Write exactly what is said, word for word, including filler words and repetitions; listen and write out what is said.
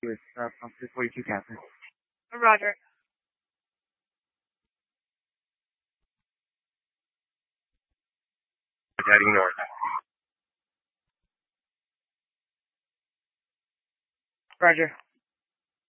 With uh, pump two forty-two Captain. Roger. Heading north. Roger.